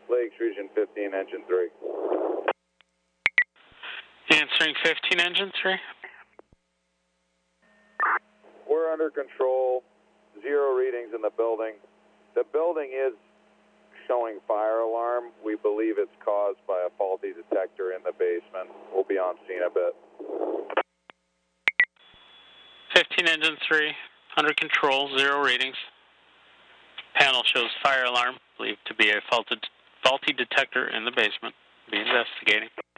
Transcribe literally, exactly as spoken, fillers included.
Lakes, Region fifteen, Engine three. Answering fifteen, Engine three. We're under control. Zero readings in the building. The building is showing fire alarm. We believe it's caused by a faulty detector in the basement. We'll be on scene a bit. fifteen, Engine three. Under control. Zero readings. Panel shows fire alarm, believed to be a faulted, faulty detector in the basement. Be investigating.